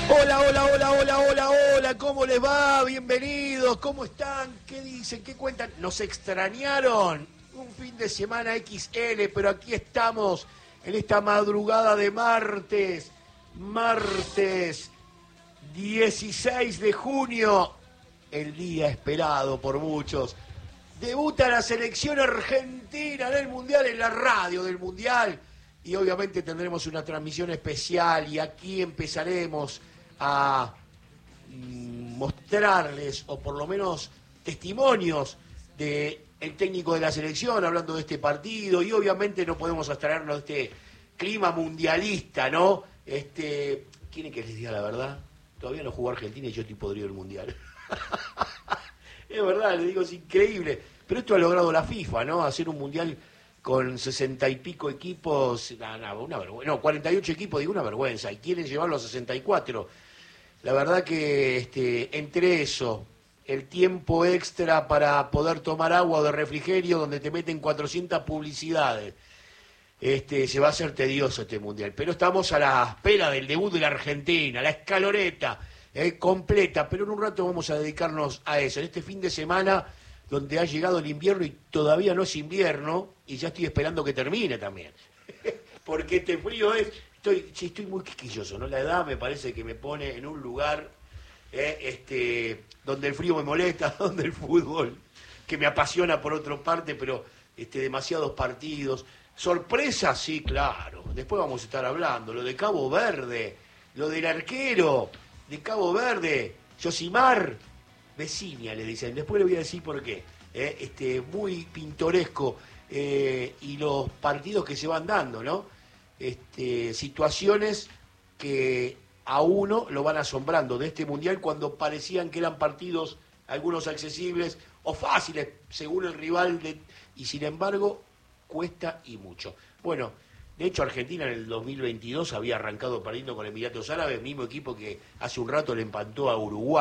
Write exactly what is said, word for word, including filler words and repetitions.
Hola, hola, hola, hola, hola, hola, ¿cómo les va? Bienvenidos, ¿cómo están? ¿Qué dicen? ¿Qué cuentan? ¿Nos extrañaron? Un fin de semana equis ele, pero aquí estamos en esta madrugada de martes, martes dieciséis de junio, el día esperado por muchos. Debuta la selección argentina en el Mundial, en la radio del Mundial, y obviamente tendremos una transmisión especial y aquí empezaremos a mm, mostrarles, o por lo menos testimonios de el técnico de la selección hablando de este partido, y obviamente no podemos abstraernos de este clima mundialista, ¿no? Este, ¿quieren que les diga la verdad? Todavía no jugó Argentina y yo estoy podrido del Mundial. Es verdad, le digo, es increíble. Pero esto ha logrado la FIFA, ¿no? Hacer un Mundial con sesenta y pico equipos, no, no, una vergüenza, no, cuarenta y ocho equipos, digo, una vergüenza, y quieren llevarlo a sesenta y cuatro. La verdad que este, entre eso, el tiempo extra para poder tomar agua o de refrigerio, donde te meten cuatrocientas publicidades, este, se va a hacer tedioso este Mundial. Pero estamos a la espera del debut de la Argentina, la escaloneta eh, completa, pero en un rato vamos a dedicarnos a eso, en este fin de semana donde ha llegado el invierno y todavía no es invierno, y ya estoy esperando que termine también. Porque este frío es... Estoy, sí, estoy muy quisquilloso, ¿no? La edad me parece que me pone en un lugar eh, este, donde el frío me molesta, donde el fútbol, que me apasiona por otra parte, pero este, demasiados partidos. Sorpresas, sí, claro. Después vamos a estar hablando. Lo de Cabo Verde, lo del arquero de Cabo Verde, Josimar Vecinia, le dicen. Después le voy a decir por qué. Eh, este, muy pintoresco eh, y los partidos que se van dando, ¿no? Este, situaciones que a uno lo van asombrando de este Mundial cuando parecían que eran partidos, algunos accesibles o fáciles según el rival, de, y sin embargo cuesta y mucho. Bueno, de hecho Argentina en el dos mil veintidós había arrancado perdiendo con Emiratos Árabes, mismo equipo que hace un rato le empató a Uruguay.